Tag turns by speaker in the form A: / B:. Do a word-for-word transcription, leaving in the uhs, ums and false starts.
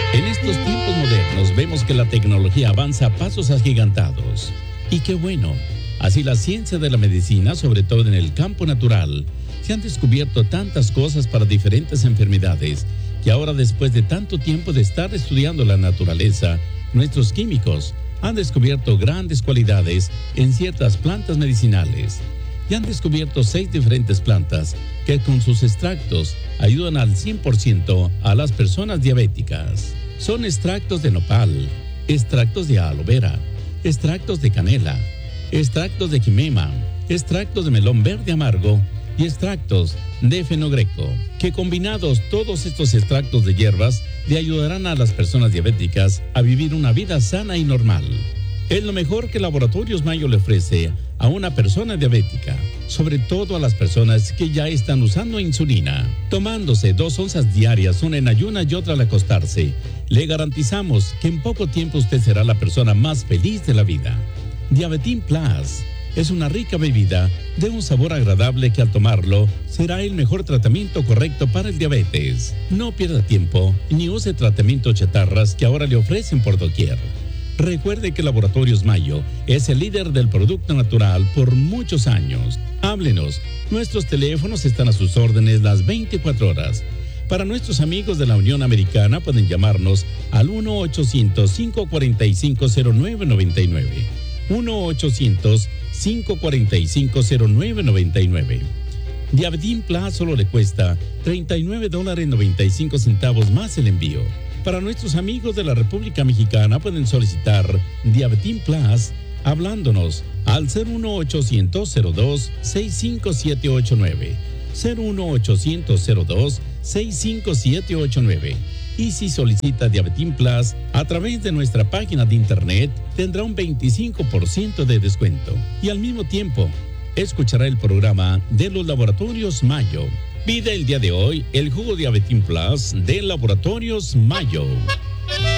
A: En estos tiempos modernos vemos que la tecnología avanza a pasos agigantados. Y qué bueno, así la ciencia de la medicina, sobre todo en el campo natural, se han descubierto tantas cosas para diferentes enfermedades, que ahora después de tanto tiempo de estar estudiando la naturaleza, nuestros químicos han descubierto grandes cualidades en ciertas plantas medicinales. Y han descubierto seis diferentes plantas que con sus extractos ayudan al cien por ciento a las personas diabéticas. Son extractos de nopal, extractos de aloe vera, extractos de canela, extractos de quimema, extractos de melón verde amargo y extractos de fenogreco, que combinados todos estos extractos de hierbas le ayudarán a las personas diabéticas a vivir una vida sana y normal. Es lo mejor que Laboratorios Mayo le ofrece a una persona diabética, sobre todo a las personas que ya están usando insulina. Tomándose dos onzas diarias, una en ayunas y otra al acostarse, le garantizamos que en poco tiempo usted será la persona más feliz de la vida. Diabetín Plus es una rica bebida de un sabor agradable que al tomarlo será el mejor tratamiento correcto para el diabetes. No pierda tiempo ni use tratamientos chatarras que ahora le ofrecen por doquier. Recuerde que Laboratorios Mayo es el líder del producto natural por muchos años. Háblenos, nuestros teléfonos están a sus órdenes las veinticuatro horas. Para nuestros amigos de la Unión Americana pueden llamarnos al uno ochocientos, cinco cuatro cinco, cero nueve nueve nueve. uno ochocientos, cinco cuatro cinco, cero nueve nueve nueve. Diabetín Plus solo le cuesta treinta y nueve dólares noventa y cinco centavos más el envío. Para nuestros amigos de la República Mexicana pueden solicitar Diabetín Plus hablándonos al cero uno ochocientos, cero dos, seis cinco siete ocho nueve, cero uno ochocientos, cero dos, seis cinco siete ocho nueve. Y si solicita Diabetín Plus a través de nuestra página de internet, tendrá un veinticinco por ciento de descuento. Y al mismo tiempo, escuchará el programa de los Laboratorios Mayo. Pide el día de hoy el jugo Diabetín Plus de Laboratorios Mayo.